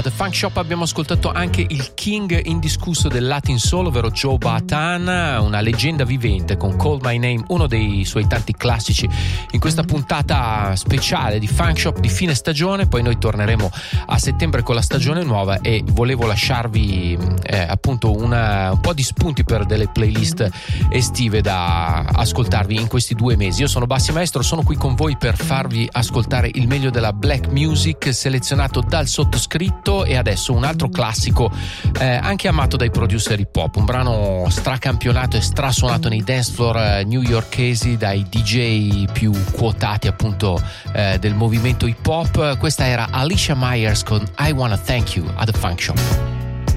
The Funk Shop abbiamo ascoltato anche il king indiscusso del Latin Soul, ovvero Joe Bataan, una leggenda vivente con Call My Name, uno dei suoi tanti classici in questa puntata speciale di Funk Shop di fine stagione. Poi noi torneremo a settembre con la stagione nuova e volevo lasciarvi appunto un po' di spunti per delle playlist estive da ascoltarvi in questi 2 mesi. Io sono Bassi Maestro, sono qui con voi per farvi ascoltare il meglio della black music selezionato dal sottoscritto, e adesso un altro classico anche amato dai producer hip hop, un brano stracampionato e strasuonato nei dance floor newyorkesi dai DJ più quotati appunto del movimento hip hop. Questa era Alicia Myers con I Wanna Thank You a The Funk Shop.